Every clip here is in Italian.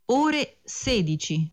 ore 16.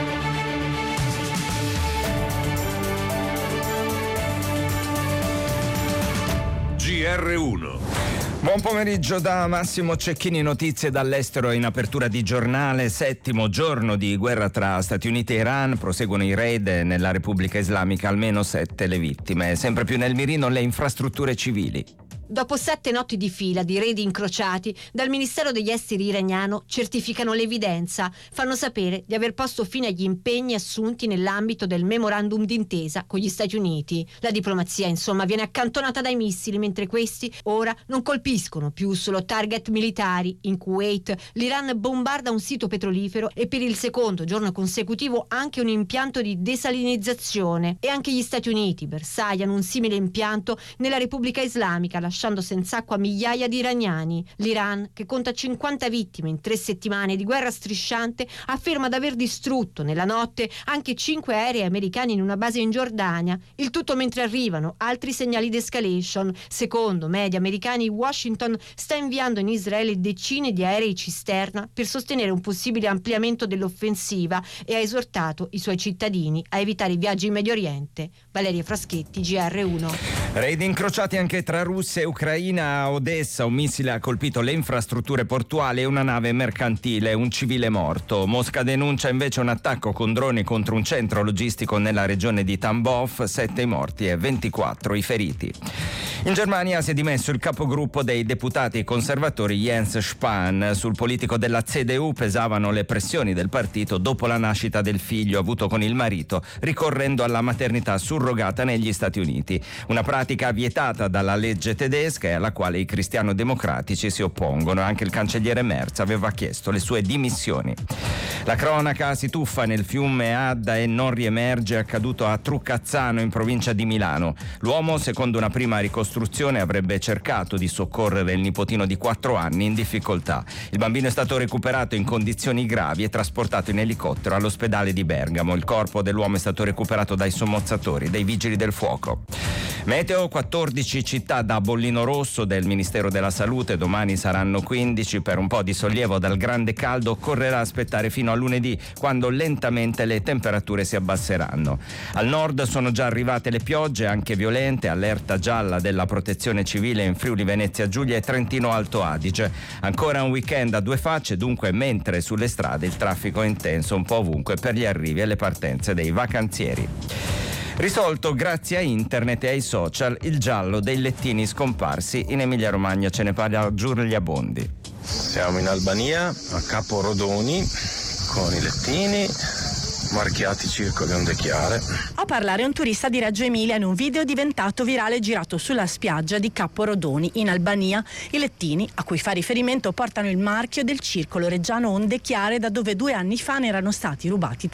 GR1. Buon pomeriggio da Massimo Cecchini, notizie dall'estero in apertura di giornale. 7° giorno di guerra tra Stati Uniti e Iran, proseguono i raid nella Repubblica Islamica, almeno 7 le vittime. Sempre più nel mirino le infrastrutture civili. Dopo 7 notti di fila di raid incrociati, dal Ministero degli Esteri iraniano certificano l'evidenza, fanno sapere di aver posto fine agli impegni assunti nell'ambito del memorandum d'intesa con gli Stati Uniti. La diplomazia, insomma, viene accantonata dai missili, mentre questi ora non colpiscono più solo target militari. In Kuwait l'Iran bombarda un sito petrolifero e per il 2° giorno consecutivo anche un impianto di desalinizzazione. E anche gli Stati Uniti bersagliano un simile impianto nella Repubblica Islamica, lasciando senza acqua migliaia di iraniani. L'Iran, che conta 50 vittime in 3 settimane di guerra strisciante, afferma di aver distrutto nella notte anche 5 aerei americani in una base in Giordania. Il tutto mentre arrivano altri segnali di escalation. Secondo media americani, Washington sta inviando in Israele decine di aerei cisterna per sostenere un possibile ampliamento dell'offensiva e ha esortato i suoi cittadini a evitare i viaggi in Medio Oriente. Valeria Fraschetti, GR1. Raid incrociati anche tra Russia e Ucraina. A Odessa un missile ha colpito le infrastrutture portuali e una nave mercantile, un civile morto. Mosca denuncia invece un attacco con droni contro un centro logistico nella regione di Tambov, 7 i morti e 24 i feriti. In Germania si è dimesso il capogruppo dei deputati conservatori Jens Spahn. Sul politico della CDU pesavano le pressioni del partito dopo la nascita del figlio avuto con il marito, ricorrendo alla maternità surrogata negli Stati Uniti, una pratica vietata dalla legge tedesca e alla quale i cristiano-democratici si oppongono. Anche il cancelliere Merz aveva chiesto le sue dimissioni. La cronaca si tuffa nel fiume Adda e non riemerge, accaduto a Truccazzano in provincia di Milano. L'uomo, secondo una prima ricostruzione, avrebbe cercato di soccorrere il nipotino di 4 anni in difficoltà. Il bambino è stato recuperato in condizioni gravi e trasportato in elicottero all'ospedale di Bergamo. Il corpo dell'uomo è stato recuperato dai sommozzatori, dei vigili del fuoco. Meteo: 14 città da bollino rosso del Ministero della Salute, domani saranno 15. Per un po' di sollievo dal grande caldo occorrerà aspettare fino a lunedì, quando lentamente le temperature si abbasseranno. Al nord sono già arrivate le piogge, anche violente, allerta gialla della Protezione Civile in Friuli Venezia Giulia e Trentino Alto Adige. Ancora un weekend a due facce, dunque, mentre sulle strade il traffico è intenso un po' ovunque per gli arrivi e le partenze dei vacanzieri. Risolto grazie a internet e ai social il giallo dei lettini scomparsi in Emilia-Romagna. Ce ne parla Giulia Bondi. Siamo in Albania, a Capo Rodoni, con i lettini marchiati Circo di Onde Chiare. A parlare un turista di Reggio Emilia in un video diventato virale girato sulla spiaggia di Capo Rodoni in Albania. I lettini, a cui fa riferimento, portano il marchio del circolo reggiano Onde Chiare, da dove 2 anni fa ne erano stati rubati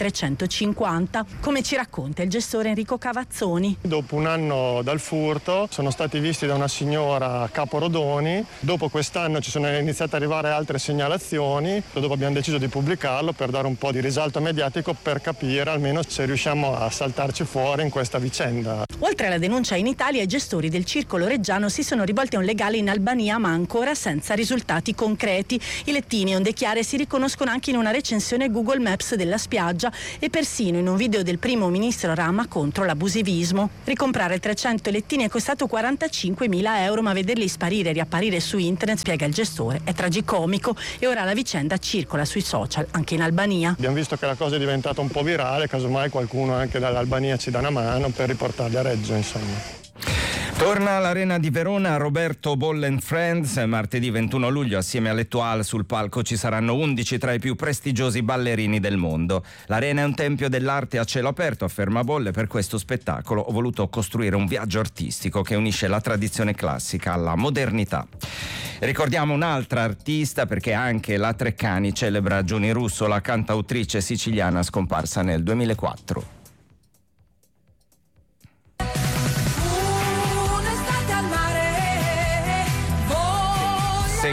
350, come ci racconta il gestore Enrico Cavazzoni. Dopo un anno dal furto sono stati visti da una signora a Capo Rodoni. Dopo quest'anno ci sono iniziate ad arrivare altre segnalazioni, dopo abbiamo deciso di pubblicarlo per dare un po' di risalto mediatico, per capire almeno se riusciamo a saltarci fuori in questa vicenda. Oltre alla denuncia in Italia, i gestori del circolo reggiano si sono rivolti a un legale in Albania, ma ancora senza risultati concreti. I lettini Onde Chiare si riconoscono anche in una recensione Google Maps della spiaggia e persino in un video del primo ministro Rama contro l'abusivismo. Ricomprare 300 lettini è costato 45.000 euro, ma vederli sparire e riapparire su internet, spiega il gestore, è tragicomico, e ora la vicenda circola sui social anche in Albania. Abbiamo visto che la cosa è diventata un po' virale, casomai qualcuno anche dall'Albania ci dà una mano per riportarli a Reggio, insomma. Torna all'Arena di Verona Roberto Boll and Friends. Martedì 21 luglio assieme all'Etoile sul palco ci saranno 11 tra i più prestigiosi ballerini del mondo. L'Arena è un tempio dell'arte a cielo aperto, afferma Boll, e per questo spettacolo ho voluto costruire un viaggio artistico che unisce la tradizione classica alla modernità. Ricordiamo un'altra artista, perché anche la Treccani celebra Giuni Russo, la cantautrice siciliana scomparsa nel 2004.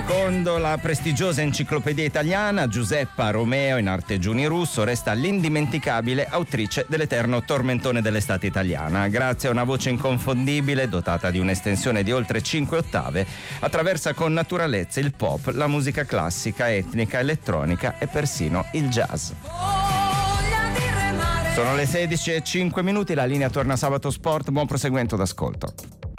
Secondo la prestigiosa enciclopedia italiana, Giuseppa Romeo, in arte Giuni Russo, resta l'indimenticabile autrice dell'eterno tormentone dell'estate italiana. Grazie a una voce inconfondibile, dotata di un'estensione di oltre 5 ottave, attraversa con naturalezza il pop, la musica classica, etnica, elettronica e persino il jazz. Sono le 16:05, la linea torna a Sabato Sport, buon proseguimento d'ascolto.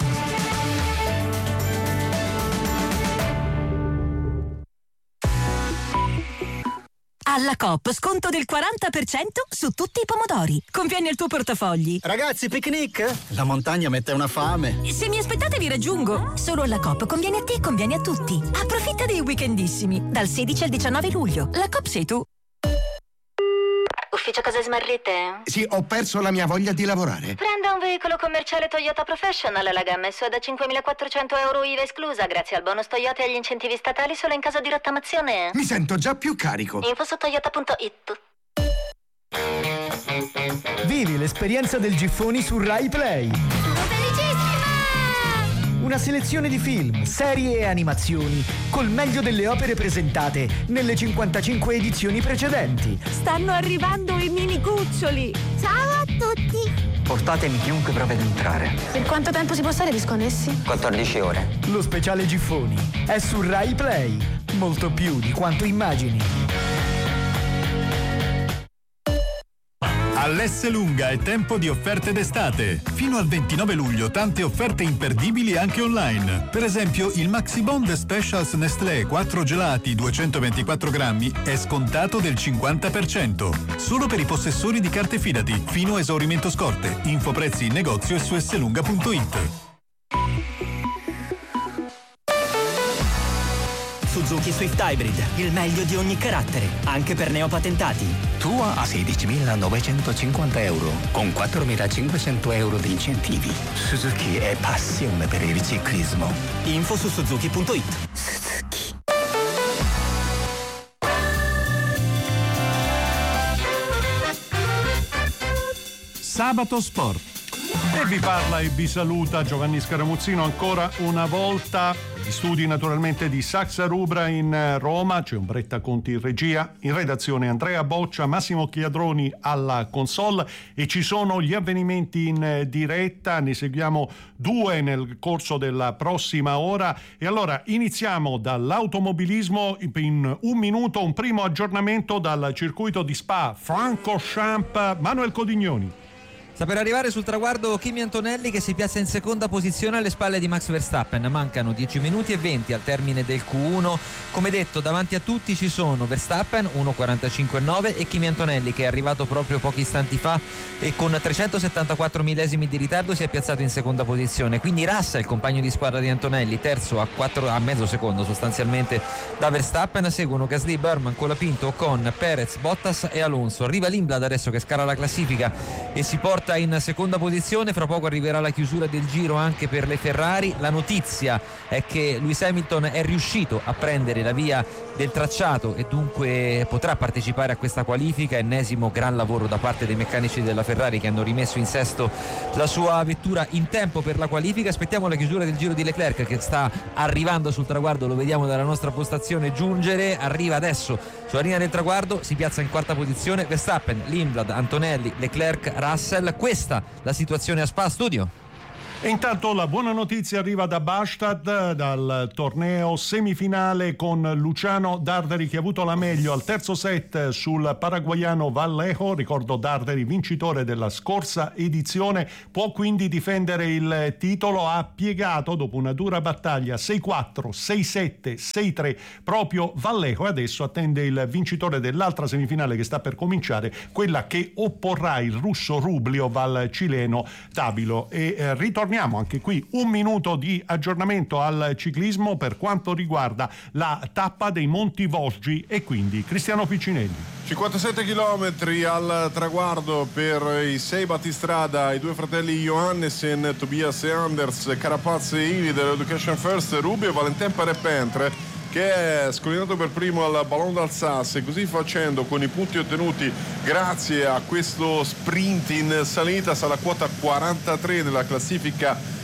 Alla Coop sconto del 40% su tutti i pomodori. Conviene al tuo portafogli. Ragazzi, picnic? La montagna mette una fame. Se mi aspettate vi raggiungo. Solo alla Coop conviene a te e conviene a tutti. Approfitta dei weekendissimi. Dal 16 al 19 luglio. La Coop sei tu. Ufficio cose smarrite? Sì, ho perso la mia voglia di lavorare. Prenda un veicolo commerciale Toyota Professional. La gamma è su da 5.400 euro IVA esclusa, grazie al bonus Toyota e agli incentivi statali solo in caso di rottamazione. Mi sento già più carico. Info su toyota.it. Vivi l'esperienza del Giffoni su Rai Play. Una selezione di film, serie e animazioni col meglio delle opere presentate nelle 55 edizioni precedenti. Stanno arrivando i mini cuccioli. Ciao a tutti. Portatemi chiunque provi ad entrare. Per quanto tempo si può stare disconnessi? 14 ore. Lo speciale Giffoni è su Rai Play. Molto più di quanto immagini. All'Esselunga è tempo di offerte d'estate. Fino al 29 luglio tante offerte imperdibili anche online. Per esempio il Maxi Bond Specials Nestlé 4 gelati 224 grammi è scontato del 50%. Solo per i possessori di carte Fidati. Fino a esaurimento scorte. Info prezzi in negozio e su esselunga.it. Suzuki Swift Hybrid, il meglio di ogni carattere, anche per neopatentati. Tua a 16.950 euro, con 4.500 euro di incentivi. Suzuki è passione per il ciclismo. Info su Suzuki.it. Suzuki. Sabato Sport. E vi parla e vi saluta Giovanni Scaramuzzino ancora una volta. Gli studi naturalmente di Saxa Rubra in Roma, c'è Umbretta Conti in regia, in redazione Andrea Boccia, Massimo Chiadroni alla console e ci sono gli avvenimenti in diretta, ne seguiamo 2 nel corso della prossima ora e allora iniziamo dall'automobilismo in un minuto, un primo aggiornamento dal circuito di Spa Francorchamps, Manuel Codignoni. Sta per arrivare sul traguardo Kimi Antonelli che si piazza in seconda posizione alle spalle di Max Verstappen. Mancano 10 minuti e 20 al termine del Q1. Come detto, davanti a tutti ci sono Verstappen 1.45.9 e Kimi Antonelli che è arrivato proprio pochi istanti fa e con 374 millesimi di ritardo si è piazzato in seconda posizione. Quindi Russell, compagno di squadra di Antonelli, terzo a mezzo secondo sostanzialmente da Verstappen. Seguono Gasly, Burman, Colapinto, Ocon, Perez, Bottas e Alonso. Arriva Lindblad adesso che scala la classifica e si porta in seconda posizione. Fra poco arriverà la chiusura del giro anche per le Ferrari. La notizia è che Lewis Hamilton è riuscito a prendere la via del tracciato e dunque potrà partecipare a questa qualifica. Ennesimo gran lavoro da parte dei meccanici della Ferrari che hanno rimesso in sesto la sua vettura in tempo per la qualifica. Aspettiamo la chiusura del giro di Leclerc che sta arrivando sul traguardo, lo vediamo dalla nostra postazione giungere, arriva adesso sulla linea del traguardo, si piazza in quarta posizione Verstappen, Lindblad, Antonelli, Leclerc, Russell. Questa la situazione a Spa. Studio. E intanto la buona notizia arriva da Bastad, dal torneo semifinale con Luciano Darderi che ha avuto la meglio al terzo set sul paraguaiano Vallejo. Ricordo Darderi vincitore della scorsa edizione, può quindi difendere il titolo. Ha piegato dopo una dura battaglia 6-4, 6-7, 6-3 proprio Vallejo e adesso attende il vincitore dell'altra semifinale che sta per cominciare, quella che opporrà il russo Rubliov al cileno Tabilo. E ritorniamo anche qui un minuto di aggiornamento al ciclismo per quanto riguarda la tappa dei Monti Vosgi e quindi Cristiano Piccinelli. 57 chilometri al traguardo per i 6 battistrada, i 2 fratelli Johannesen, Tobias e Anders, Carapaz e Ivi dell'Education First, Rubio, Valentin Parepentre che è scollinato per primo al Ballon d'Alsace, e così facendo con i punti ottenuti grazie a questo sprint in salita sarà quota 43 nella classifica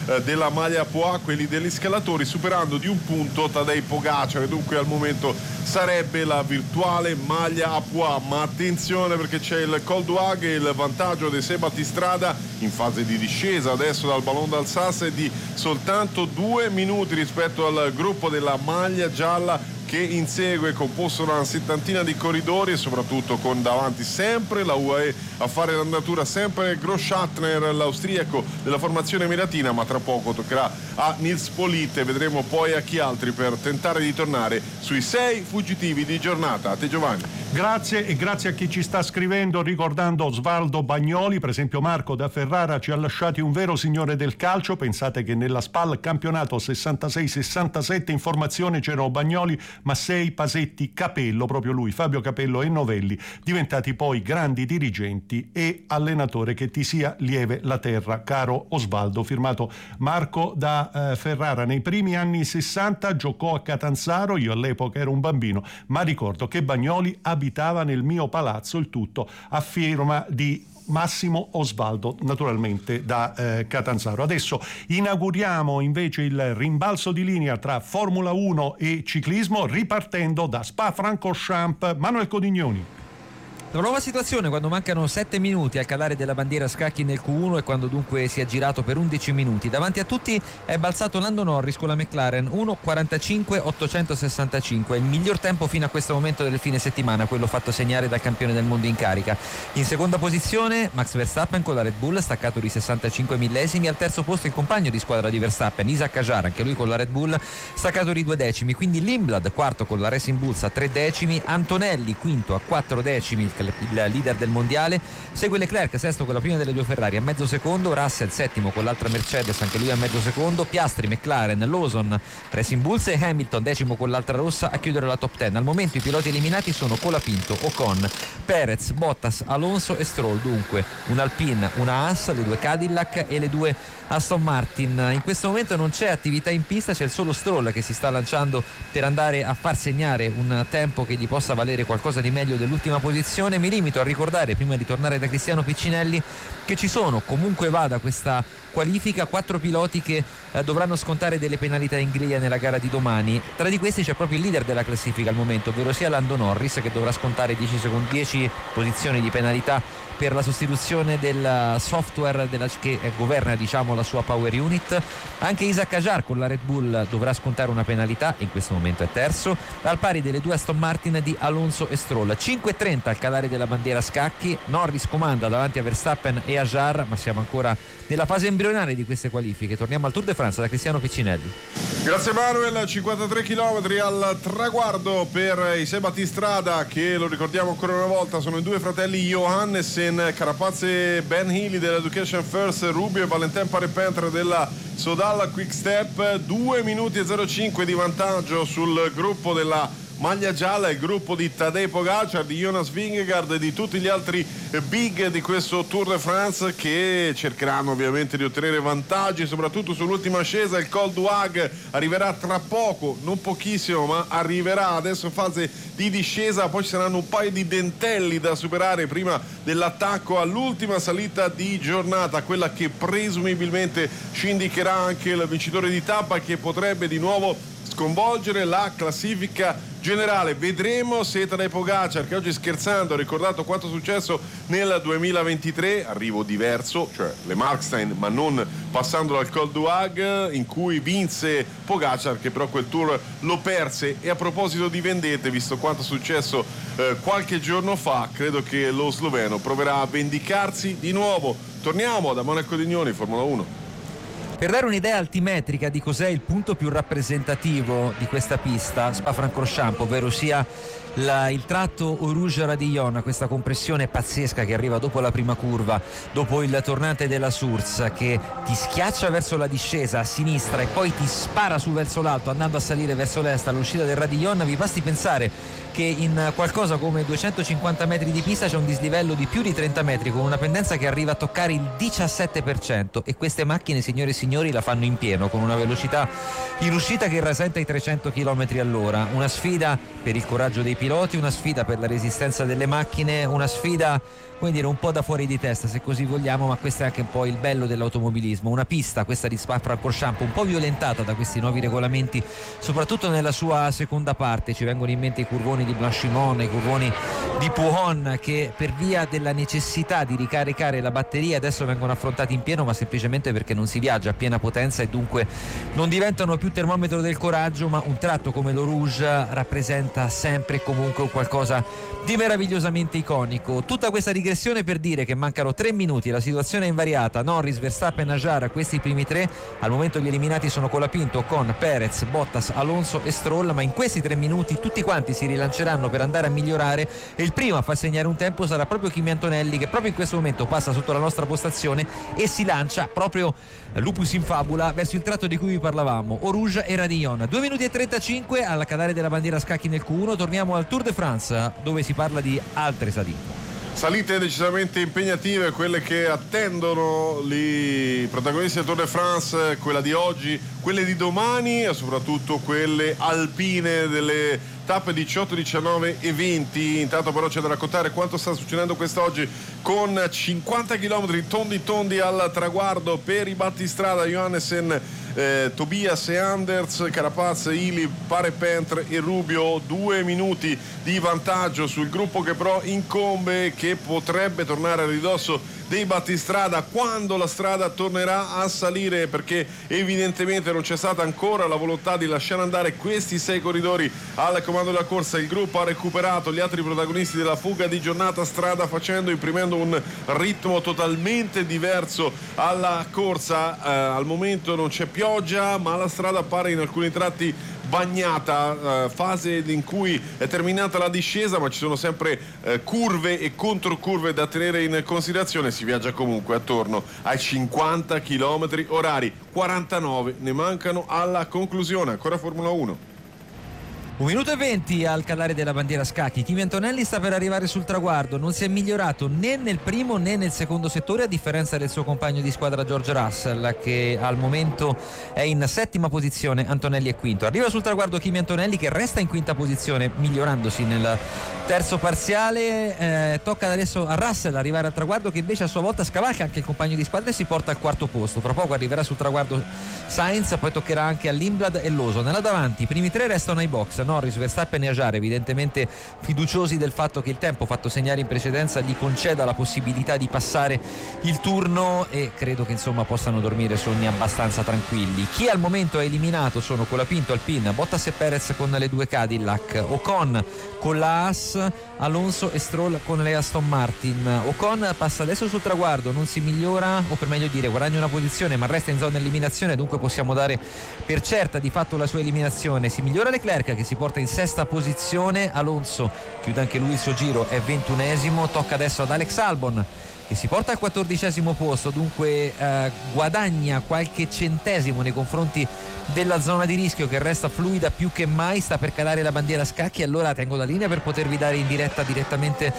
della maglia Poà, quelli degli scalatori, superando di un punto Tadej Pogačar, e dunque al momento sarebbe la virtuale maglia a Poà. Ma attenzione, perché c'è il Col du Hag e il vantaggio di Seb Battistrada in fase di discesa adesso dal Ballon d'Alsace è di soltanto 2 minuti rispetto al gruppo della maglia gialla, che insegue, composto da una settantina di corridori, e soprattutto con davanti sempre la UAE a fare l'andatura, sempre Großschattner, l'austriaco della formazione emiratina, ma tra poco toccherà a Nils Polite, vedremo poi a chi altri per tentare di tornare sui 6 fuggitivi di giornata. A te Giovanni. Grazie, e grazie a chi ci sta scrivendo ricordando Osvaldo Bagnoli. Per esempio Marco da Ferrara ci ha lasciati un vero signore del calcio. Pensate che nella SPAL campionato 66-67 in formazione c'erano Bagnoli, Massei, Pasetti, Capello, proprio lui, Fabio Capello e Novelli, diventati poi grandi dirigenti e allenatore. Che ti sia lieve la terra, caro Osvaldo. Firmato Marco da Ferrara. Nei primi anni 60 giocò a Catanzaro, io all'epoca ero un bambino, ma ricordo che Bagnoli abitava nel mio palazzo, il tutto a firma di Massimo Osvaldo, naturalmente da Catanzaro. Adesso inauguriamo invece il rimbalzo di linea tra Formula 1 e ciclismo, ripartendo da Spa-Francorchamps. Manuel Codignoni. La nuova situazione quando mancano 7 minuti al calare della bandiera scacchi nel Q1 e quando dunque si è girato per 11 minuti. Davanti a tutti è balzato Lando Norris con la McLaren 1:45.865, il miglior tempo fino a questo momento del fine settimana, quello fatto segnare dal campione del mondo in carica. In seconda posizione Max Verstappen con la Red Bull, staccato di 65 millesimi. Al terzo posto il compagno di squadra di Verstappen, Isack Hadjar, anche lui con la Red Bull, staccato di 2 decimi. Quindi Lindblad quarto con la Racing Bulls a 3 decimi, Antonelli quinto a 4 decimi, il leader del mondiale, segue Leclerc sesto con la prima delle due Ferrari a mezzo secondo, Russell settimo con l'altra Mercedes, anche lui a mezzo secondo, Piastri, McLaren, Lawson, Racing Bulls e Hamilton decimo con l'altra rossa a chiudere la top 10. Al momento i piloti eliminati sono Colapinto, Ocon, Perez, Bottas, Alonso e Stroll. Dunque un Alpine, una Haas, le 2 Cadillac e le 2 Aston Martin. In questo momento non c'è attività in pista, c'è il solo Stroll che si sta lanciando per andare a far segnare un tempo che gli possa valere qualcosa di meglio dell'ultima posizione. Mi limito a ricordare, prima di tornare da Cristiano Piccinelli, che ci sono, comunque vada questa qualifica, 4 piloti che dovranno scontare delle penalità in griglia nella gara di domani. Tra di questi c'è proprio il leader della classifica al momento, ovvero sia Lando Norris, che dovrà scontare 10 posizioni di penalità per la sostituzione del software che governa, diciamo, la sua power unit. Anche Isack Hadjar con la Red Bull dovrà scontare una penalità, in questo momento è terzo, al pari delle 2 Aston Martin di Alonso e Stroll. 5:30 al calare della bandiera scacchi, Norris comanda davanti a Verstappen e Hadjar, ma siamo ancora nella fase embrionale di queste qualifiche. Torniamo al Tour de France da Cristiano Piccinelli. Grazie Manuel. 53 km al traguardo per i 6 battistrada, che lo ricordiamo ancora una volta sono i 2 fratelli Johannessen, Carapaz e Ben Healy dell'Education First, Rubio e Valentin Parepintre della Sodal Quick Step. 2 minuti e 05 di vantaggio sul gruppo della maglia gialla, il gruppo di Tadej Pogačar, di Jonas Vingegaard e di tutti gli altri big di questo Tour de France, che cercheranno ovviamente di ottenere vantaggi soprattutto sull'ultima ascesa. Il Col du Hag arriverà tra poco, non pochissimo, ma arriverà adesso in fase di discesa. Poi ci saranno un paio di dentelli da superare prima dell'attacco all'ultima salita di giornata, quella che presumibilmente ci indicherà anche il vincitore di tappa, che potrebbe di nuovo sconvolgere la classifica generale. Vedremo se Tadej Pogačar, che oggi scherzando ha ricordato quanto è successo nel 2023, arrivo diverso, cioè le Markstein, ma non passando dal Col du Hag, in cui vinse Pogačar, che però quel tour lo perse. E a proposito di vendette, visto quanto è successo qualche giorno fa, credo che lo sloveno proverà a vendicarsi di nuovo. Torniamo da Monaco Dignoni, Formula 1. Per dare un'idea altimetrica di cos'è il punto più rappresentativo di questa pista, Spa-Francorchamps, ovvero sia il tratto Oruge-Radillon, questa compressione pazzesca che arriva dopo la prima curva, dopo il tornante della Source, che ti schiaccia verso la discesa a sinistra e poi ti spara su verso l'alto andando a salire verso l'est all'uscita del Radillon. Vi basti pensare che in qualcosa come 250 metri di pista c'è un dislivello di più di 30 metri con una pendenza che arriva a toccare il 17%, e queste macchine, signore e signori, la fanno in pieno con una velocità in uscita che rasenta i 300 km all'ora. Una sfida per il coraggio dei piloti, una sfida per la resistenza delle macchine, una sfida come dire, un po' da fuori di testa, se così vogliamo, ma questo è anche un po' il bello dell'automobilismo. Una pista, questa di Spa-Francorchamps, un po' violentata da questi nuovi regolamenti, soprattutto nella sua seconda parte. Ci vengono in mente i curvoni di Blanchimont, i curvoni di Pouhon, che per via della necessità di ricaricare la batteria adesso vengono affrontati in pieno, ma semplicemente perché non si viaggia a piena potenza e dunque non diventano più termometro del coraggio, ma un tratto come l'Eau Rouge rappresenta sempre e comunque qualcosa di meravigliosamente iconico. Tutta questa digressione per dire che mancano 3 minuti, la situazione è invariata: Norris, Verstappen, Ajar, questi i primi 3. Al momento gli eliminati sono Colapinto, Ocon, Perez, Bottas, Alonso e Stroll, ma in questi 3 minuti tutti quanti si rilanceranno per andare a migliorare, e il primo a far segnare un tempo sarà proprio Kimi Antonelli, che proprio in questo momento passa sotto la nostra postazione e si lancia proprio lupus in fabula verso il tratto di cui vi parlavamo, Eau Rouge e Radillon. 2 minuti e 35 alla cadere della bandiera a scacchi nel Q1. Torniamo al Tour de France, dove si parla di altre salite decisamente impegnative, quelle che attendono i protagonisti del Tour de France, quella di oggi, quelle di domani e soprattutto quelle alpine delle tappe 18, 19 e 20. Intanto però c'è da raccontare quanto sta succedendo quest'oggi, con 50 km tondi al traguardo per i battistrada Johannessen, Tobias e Anders, Carapaz, Ili, Parepentre e Rubio. 2 minuti di vantaggio sul gruppo che però incombe, che potrebbe tornare a ridosso dei battistrada quando la strada tornerà a salire, perché evidentemente non c'è stata ancora la volontà di lasciare andare questi 6 corridori al comando della corsa. Il gruppo ha recuperato gli altri protagonisti della fuga di giornata strada facendo, imprimendo un ritmo totalmente diverso alla corsa. Al momento non c'è pioggia, ma la strada appare in alcuni tratti bagnata, fase in cui è terminata la discesa, ma ci sono sempre curve e controcurve da tenere in considerazione. Si viaggia comunque attorno ai 50 km orari, 49 ne mancano alla conclusione. Ancora Formula 1. 1 minuto e 20 al calare della bandiera a scacchi. Kimi Antonelli sta per arrivare sul traguardo, non si è migliorato né nel primo né nel secondo settore, a differenza del suo compagno di squadra George Russell, che al momento è in 7ª posizione, Antonelli è quinto. Arriva sul traguardo Kimi Antonelli, che resta in 5ª posizione, migliorandosi nel terzo parziale. Tocca adesso a Russell arrivare al traguardo, che invece a sua volta scavalca anche il compagno di squadra e si porta al 4º posto. Tra poco arriverà sul traguardo Sainz, poi toccherà anche a Lindblad e Lawson. Nella davanti i primi 3 restano ai box: Norris, Verstappen e Ajar, evidentemente fiduciosi del fatto che il tempo fatto segnare in precedenza gli conceda la possibilità di passare il turno, e credo che insomma possano dormire sonni abbastanza tranquilli. Chi al momento è eliminato sono Colapinto, Alpine, Bottas e Perez con le 2 Cadillac, Ocon con la Haas, Alonso e Stroll con le Aston Martin. Ocon passa adesso sul traguardo, non si migliora, o per meglio dire guadagna una posizione, ma resta in zona eliminazione, dunque possiamo dare per certa di fatto la sua eliminazione. Si migliora Leclerc, che si porta in 6ª posizione, Alonso chiude anche lui il suo giro, è 21esimo. Tocca adesso ad Alex Albon, che si porta al 14esimo posto, dunque guadagna qualche centesimo nei confronti della zona di rischio, che resta fluida più che mai. Sta per calare la bandiera a scacchi, allora tengo la linea per potervi dare in diretta direttamente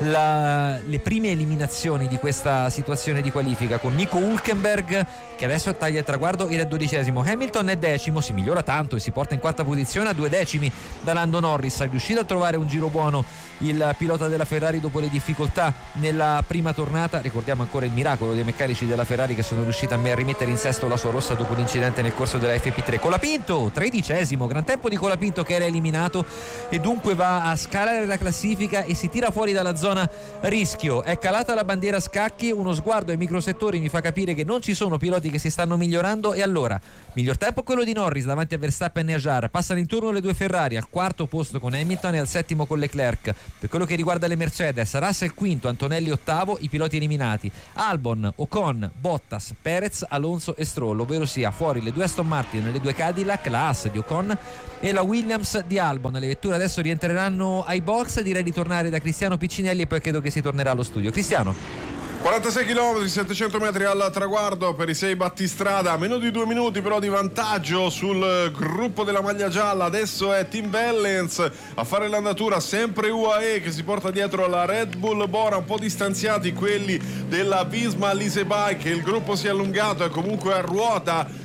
le prime eliminazioni di questa situazione di qualifica, con Nico Hülkenberg che adesso taglia il traguardo ed è 12esimo. Hamilton è 10º, si migliora tanto e si porta in 4ª posizione a 2 decimi da Lando Norris. È riuscito a trovare un giro buono il pilota della Ferrari dopo le difficoltà nella prima tornata. Ricordiamo ancora il miracolo dei meccanici della Ferrari, che sono riusciti a rimettere in sesto la sua rossa dopo l'incidente nel corso della FP3. Colapinto 13esimo, gran tempo di Colapinto, che era eliminato e dunque va a scalare la classifica e si tira fuori dalla zona rischio. È calata la bandiera a scacchi, uno sguardo ai microsettori mi fa capire che non ci sono piloti che si stanno migliorando, e allora miglior tempo quello di Norris davanti a Verstappen e Ajar. Passano in turno le 2 Ferrari, al 4º posto con Hamilton e al 7º con Leclerc. Per quello che riguarda le Mercedes, Russell 5º, Antonelli 8º, i piloti eliminati Albon, Ocon, Bottas, Perez, Alonso e Stroll, ovvero sia fuori le 2 Aston Martin, le 2 Cadillac, la Haas di Ocon e la Williams di Albon. Le vetture adesso rientreranno ai box, direi di tornare da Cristiano Piccinelli e poi credo che si tornerà allo studio. Cristiano. 46 km, 700 metri al traguardo per i 6 battistrada, meno di 2 minuti però di vantaggio sul gruppo della maglia gialla. Adesso è Tim Wellens a fare l'andatura, sempre UAE che si porta dietro la Red Bull Bora, un po' distanziati quelli della Visma Lease Bike. Il gruppo si è allungato e comunque a ruota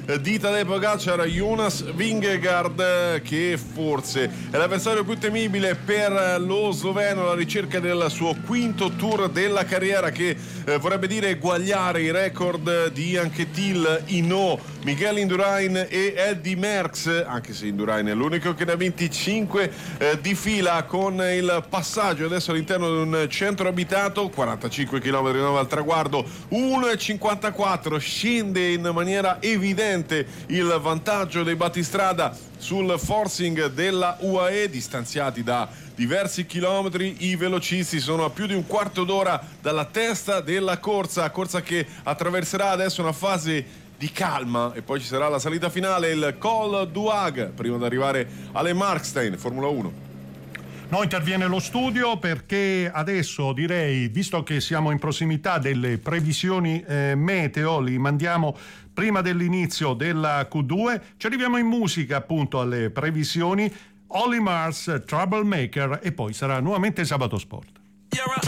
di Tadej Pogacar, Jonas Vingegaard, che forse è l'avversario più temibile per lo sloveno alla ricerca del suo quinto tour della carriera, che vorrebbe dire eguagliare i record di Anquetil, Hinault, Miguel Indurain e Eddy Merckx, anche se Indurain è l'unico che ne ha 25 di fila, con il passaggio adesso all'interno di un centro abitato, 45 km al traguardo, 1,54, scende in maniera evidente il vantaggio dei battistrada sul forcing della UAE, distanziati da diversi chilometri. I velocisti sono a più di un quarto d'ora dalla testa della corsa che attraverserà adesso una fase di calma e poi ci sarà la salita finale, il Col du Hague, prima di arrivare alle Markstein, Formula 1. No, interviene lo studio perché adesso direi, visto che siamo in prossimità delle previsioni meteo, li mandiamo prima dell'inizio della Q2, ci arriviamo in musica appunto alle previsioni, Olly Murs, Troublemaker, e poi sarà nuovamente Sabato Sport.